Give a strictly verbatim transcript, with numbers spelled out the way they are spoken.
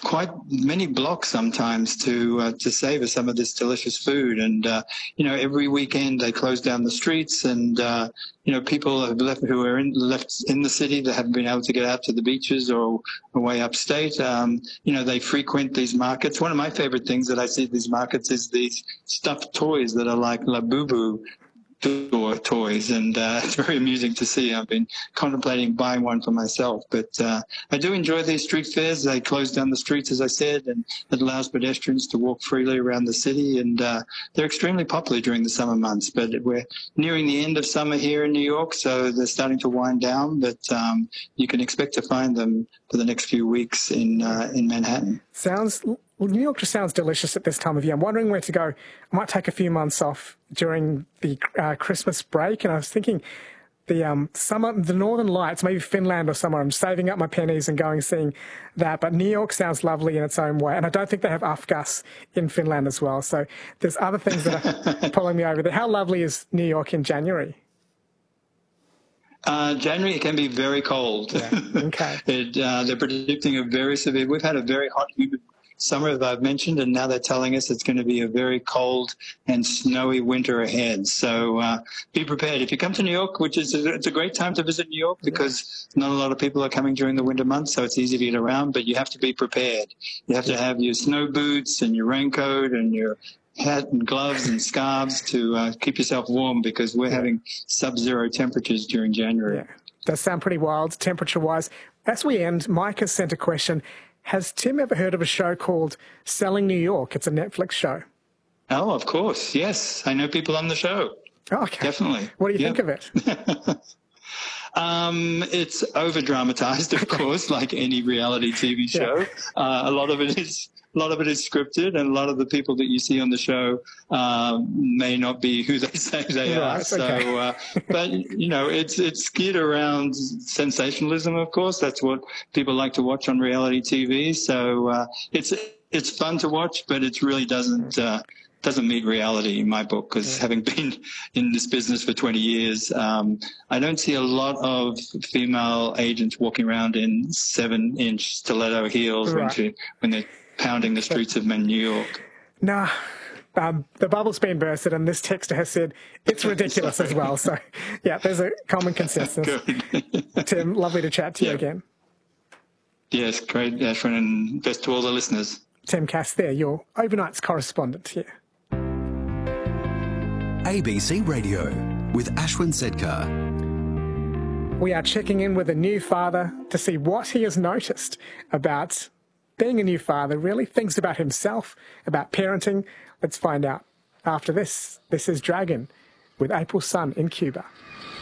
quite many blocks sometimes to uh, to savor some of this delicious food. And uh, you know, every weekend they close down the streets, and uh, you know, people have left who are in, left in the city that haven't been able to get out to the beaches or away upstate. Um, you know, they frequent these markets. One of my favorite things that I see at these markets is these stuffed toys that are like Labubu toys, and uh, it's very amusing to see. I've been contemplating buying one for myself, but uh, I do enjoy these street fairs. They close down the streets, as I said, and it allows pedestrians to walk freely around the city, and uh, they're extremely popular during the summer months. But we're nearing the end of summer here in New York, so they're starting to wind down, but um, you can expect to find them for the next few weeks in uh, in Manhattan. Sounds Well, New York just sounds delicious at this time of year. I'm wondering where to go. I might take a few months off during the uh, Christmas break, and I was thinking the um, summer, the Northern Lights, maybe Finland or somewhere. I'm saving up my pennies and going seeing that. But New York sounds lovely in its own way, and I don't think they have Afgas in Finland as well. So there's other things that are pulling me over there. How lovely is New York in January? Uh, January, it can be very cold. Yeah. Okay. it, uh, they're predicting a very severe. We've had a very hot, humid summer, as I've mentioned, and now they're telling us it's going to be a very cold and snowy winter ahead. So uh, be prepared. If you come to New York, which is a, it's a great time to visit New York because not a lot of people are coming during the winter months, so it's easy to get around, but you have to be prepared. You have to have your snow boots and your raincoat and your hat and gloves and scarves to uh, keep yourself warm, because we're having sub-zero temperatures during January. Yeah, does sound pretty wild temperature-wise. As we end, Mike has sent a question. Has Tim ever heard of a show called Selling New York? It's a Netflix show. Oh, of course. Yes. I know people on the show. Oh, okay. Definitely. What do you yep. think of it? um, it's over-dramatized, of course, like any reality T V show. Yeah. Uh, a lot of it is a lot of it is scripted, and a lot of the people that you see on the show uh, may not be who they say they right, are. So, okay. uh, but you know, it's it's geared around sensationalism. Of course, that's what people like to watch on reality T V. So uh, it's it's fun to watch, but it really doesn't uh, doesn't meet reality in my book. Because yeah. having been in this business for twenty years, um, I don't see a lot of female agents walking around in seven-inch stiletto heels right. when she when they're pounding the streets of New York. No, um, the bubble's been bursted, and this texter has said it's ridiculous as well. So, yeah, there's a common consensus. Tim, lovely to chat to you yeah. again. Yes, great, Ashwin, and best to all the listeners. Tim Cass there, your overnight's correspondent here. A B C Radio with Ashwin Sedkar. We are checking in with a new father to see what he has noticed about being a new father, really, things about himself, about parenting. Let's find out after this. This is Dragon with April Sun in Cuba.